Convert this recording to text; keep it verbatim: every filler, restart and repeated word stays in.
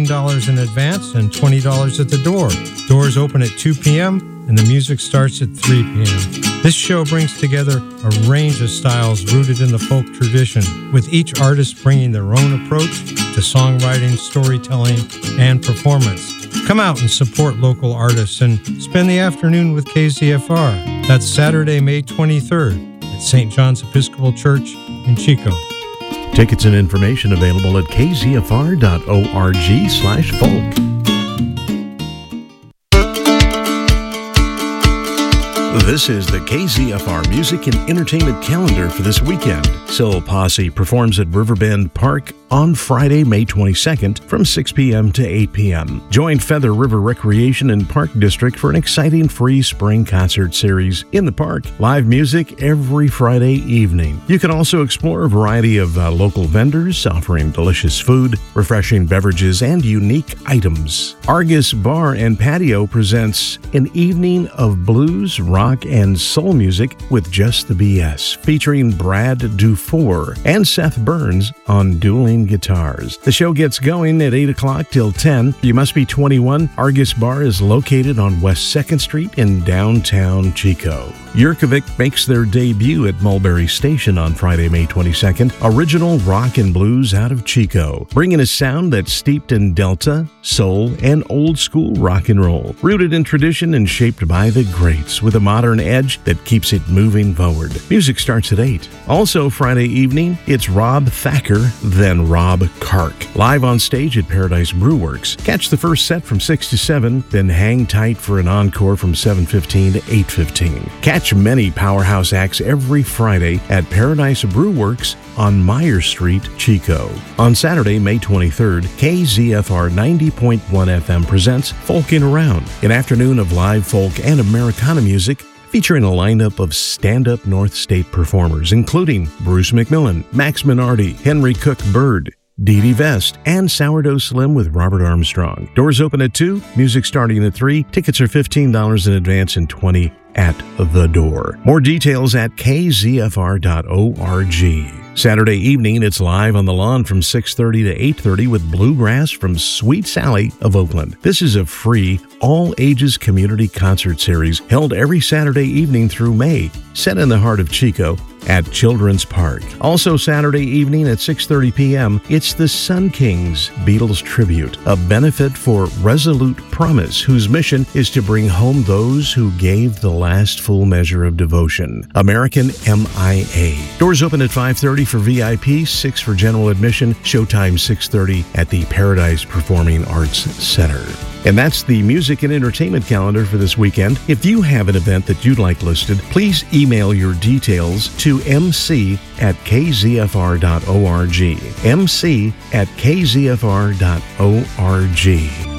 fifteen dollars in advance and twenty dollars at the door. Doors open at two p.m. and the music starts at three p.m. This show brings together a range of styles rooted in the folk tradition, with each artist bringing their own approach to songwriting, storytelling, and performance. Come out and support local artists and spend the afternoon with K Z F R. That's Saturday, May twenty-third at Saint John's Episcopal Church in Chico. Tickets and information available at k z f r dot org slash folk. This is the K Z F R Music and Entertainment Calendar for this weekend. Soul Posse performs at Riverbend Park on Friday, May twenty-second from six p.m. to eight p.m. Join Feather River Recreation and Park District for an exciting free spring concert series in the park. Live music every Friday evening. You can also explore a variety of uh, local vendors offering delicious food, refreshing beverages, and unique items. Argus Bar and Patio presents an evening of blues, rock, and soul music with Just the B S, featuring Brad Dufour and Seth Burns on dueling guitars. The show gets going at eight o'clock till ten. You must be twenty-one. Argus Bar is located on West second Street in downtown Chico. Yurkovik makes their debut at Mulberry Station on Friday, May twenty-second. Original rock and blues out of Chico, bringing a sound that's steeped in Delta, soul, and old school rock and roll. Rooted in tradition and shaped by the greats, with a modern edge that keeps it moving forward. Music starts at eight. Also Friday evening, it's Rob Thacker, then Rob Kark, live on stage at Paradise Brew Works. Catch the first set from six to seven, then hang tight for an encore from seven fifteen to eight fifteen. Catch many powerhouse acts every Friday at Paradise Brew Works on Meyer Street, Chico. On Saturday, May twenty-third, K Z F R ninety point one F M presents Folkin' Around, an afternoon of live folk and Americana music featuring a lineup of stand-up North State performers, including Bruce McMillan, Max Minardi, Henry Cook Bird, Dee Dee Vest, and Sourdough Slim with Robert Armstrong. Doors open at two, music starting at three. Tickets are fifteen dollars in advance and twenty dollars at the door. More details at k z f r dot org. Saturday evening, it's live on the lawn from six thirty to eight thirty with Bluegrass from Sweet Sally of Oakland. This is a free, all-ages community concert series held every Saturday evening through May, set in the heart of Chico at Children's Park. Also Saturday evening at six thirty p.m., it's the Sun Kings Beatles Tribute, a benefit for Resolute Promise, whose mission is to bring home those who gave the last full measure of devotion. American M I A. Doors open at five thirty for V I P, six for general admission. Showtime six thirty at the Paradise Performing Arts Center. And that's the music and entertainment calendar for this weekend. If you have an event that you'd like listed, please email your details to mc at k z f r dot org. mc at k z f r dot org.